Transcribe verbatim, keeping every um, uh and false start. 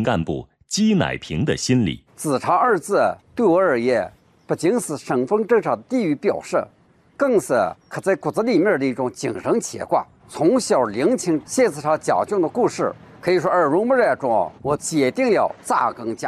层干部姬乃平的心理。 自查二字对我而言，不仅是身份证上的地域标识，更是刻在骨子里面的一种精神牵挂。从小聆听谢子茶讲讲的故事，可以说耳濡目染中，我坚定了扎根家。